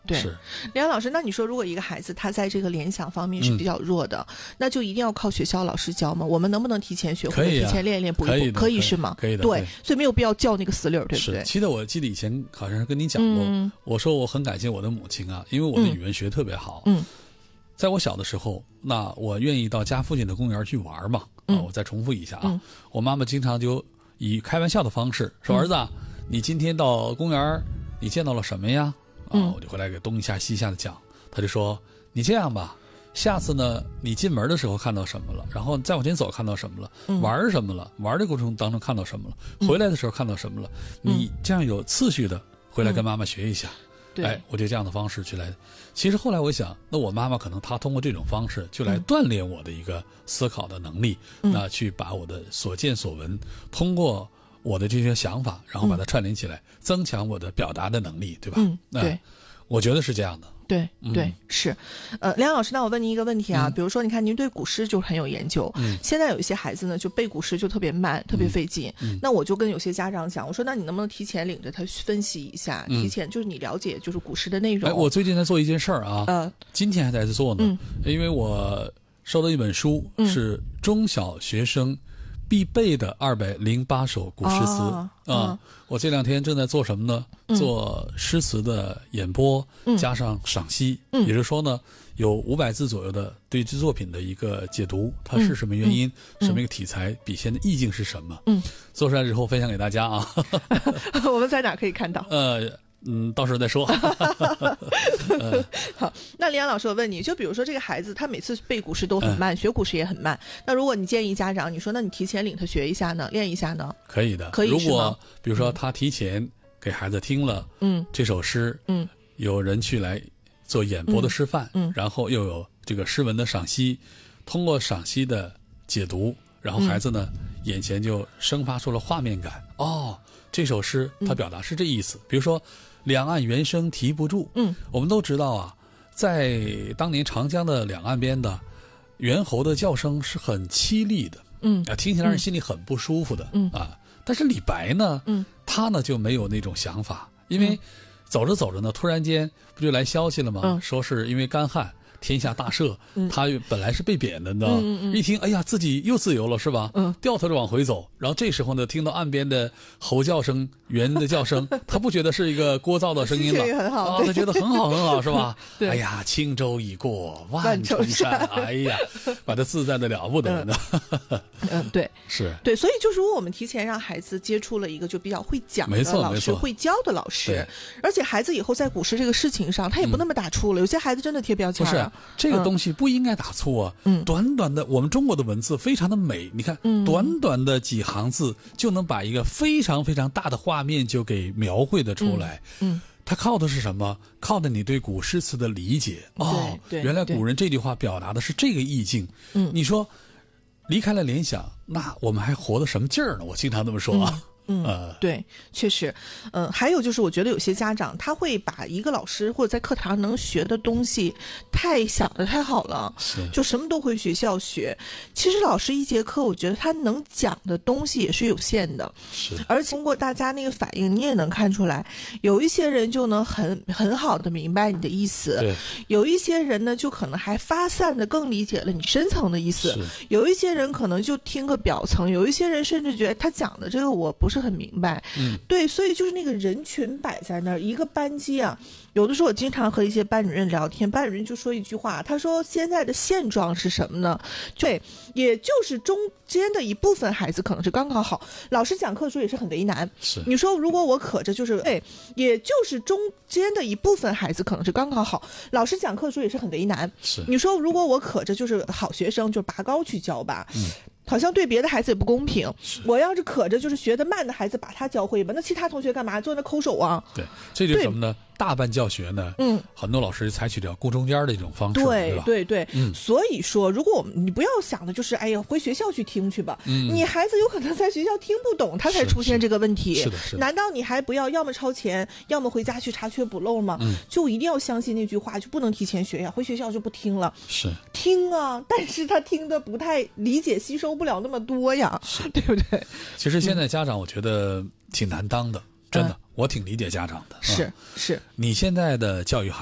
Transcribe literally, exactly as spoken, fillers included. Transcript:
对， 是李安老师，那你说，如果一个孩子他在这个联想方面是比较弱的，嗯、那就一定要靠学校老师教吗？我们能不能提前学或者提前练一练补一补？ 可以的， 可以是吗？ 可以的， 对，所以没有必要叫那个死理儿，对不对？ 是。其实我记得以前好像是跟你讲过，嗯、我说我很感谢我的母亲啊，因为我的语文学特别好。嗯，在我小的时候，那我愿意到家附近的公园去玩嘛。嗯、啊，我再重复一下啊，嗯、我妈妈经常就以开玩笑的方式说：“嗯、儿子啊，你今天到公园，你见到了什么呀？”啊，我就回来给东一下西一下的讲，他就说：“你这样吧，下次呢，你进门的时候看到什么了，然后再往前走看到什么了，嗯、玩什么了，玩的过程当中看到什么了，回来的时候看到什么了，嗯、你这样有次序的回来跟妈妈学一下。嗯”哎，我就这样的方式去来。其实后来我想，那我妈妈可能她通过这种方式就来锻炼我的一个思考的能力，嗯、那去把我的所见所闻通过我的这些想法，然后把它串联起来，嗯、增强我的表达的能力，对吧？ 嗯，对，呃、 我觉得是这样的。 对对、嗯、是，呃，梁老师，那我问您一个问题啊， 嗯、 比如说，你看您对古诗就很有研究，嗯，现在有一些孩子呢，就背古诗就特别慢，特别费劲，嗯，那我就跟有些家长讲，我说，那你能不能提前领着他分析一下，嗯、提前就是你了解就是古诗的内容。 哎，我最近在做一件事儿啊，呃，今天还在做呢，嗯、因为我收到一本书，嗯、是中小学生必备的二百零八首古诗词啊、哦呃！我这两天正在做什么呢？嗯、做诗词的演播，嗯、加上赏析，嗯、也就是说呢，有五百字左右的对这作品的一个解读，它是什么原因，嗯、什么一个题材，笔现的意境是什么？嗯，做出来之后分享给大家啊！ 我们在哪可以看到？ 呃。嗯，到时候再说。 嗯、好，那李安老师，我问你，就比如说这个孩子，他每次背古诗都很慢，嗯、学古诗也很慢。那如果你建议家长，你说，那你提前领他学一下呢，练一下呢？ 可以的， 可以。 如果比如说他提前给孩子听了，嗯，这首诗，嗯，有人去来做演播的示范，嗯，嗯然后又有这个诗文的赏析，通过赏析的解读，然后孩子呢，嗯、眼前就生发出了画面感。哦，这首诗它表达是这意思，嗯、比如说。两岸猿声啼不住。嗯，我们都知道啊，在当年长江的两岸边的猿猴的叫声是很凄厉的。嗯，啊，听起来让人心里很不舒服的。嗯啊，但是李白呢，嗯，他呢就没有那种想法，因为走着走着呢，突然间不就来消息了吗？嗯、说是因为干旱。天下大赦，嗯、他本来是被贬的，你知道吗？嗯嗯、一听，哎呀，自己又自由了，是吧？嗯，掉头就往回走。然后这时候呢，听到岸边的猴叫声、猿的叫声，他不觉得是一个聒噪的声音了， 很好啊，他觉得很好，很好，是吧？哎呀，轻舟已过万重山，哎呀，把他自在的了不得呢。 嗯, 嗯，对， 是对，所以就是说，我们提前让孩子接触了一个就比较会讲的老师，会教的老师，而且孩子以后在古诗这个事情上，他也不那么打怵了。嗯、有些孩子真的贴标签了。 这个东西不应该打错啊！嗯，短短的，我们中国的文字非常的美，你看，嗯、短短的几行字就能把一个非常非常大的画面就给描绘的出来。嗯，嗯它靠的是什么？靠的你对古诗词的理解。哦，原来古人这句话表达的是这个意境。嗯，你说离开了联想，那我们还活得什么劲儿呢？我经常这么说啊。嗯嗯，呃、对，确实，嗯、呃，还有就是，我觉得有些家长他会把一个老师或者在课堂上能学的东西太想得太好了，就什么都回学校学。其实老师一节课，我觉得他能讲的东西也是有限的， 是。 而且通过大家那个反应，你也能看出来，有一些人就能很很好的明白你的意思， 对； 有一些人呢，就可能还发散的更理解了你深层的意思；有一些人可能就听个表层，有一些人甚至觉得他讲的这个我不是。是很明白，嗯，对，所以就是那个人群摆在那儿，一个班级啊，有的时候我经常和一些班主任聊天，班主任就说一句话，他说现在的现状是什么呢？对，也就是中间的一部分孩子可能是刚刚好，老师讲课的时候也是很为难， 是， 你说如果我可着就是，哎，也就是中间的一部分孩子可能是刚刚好，老师讲课的时候也是很为难， 是， 你说如果我可着就是好学生，就拔高去教吧，嗯。好像对别的孩子也不公平。我要是可着就是学得慢的孩子把他教会吧，那其他同学干嘛坐那抠手啊？ 对，这就是什么呢？大班教学呢，嗯，很多老师采取掉顾中间的一种方式， 对对吧？ 对对，嗯，所以说，如果我们你不要想的就是哎呀回学校去听去吧，嗯，你孩子有可能在学校听不懂，他才出现这个问题。 是的，是的。 难道你还不要要么超前，要么回家去查缺补漏吗？嗯，就一定要相信那句话，就不能提前学呀，回学校就不听了。 是听啊，但是他听的不太理解，吸收不了那么多呀，对不对？ 其实现在家长我觉得挺难当的，真的。嗯，我挺理解家长的， 是是， 你现在的教育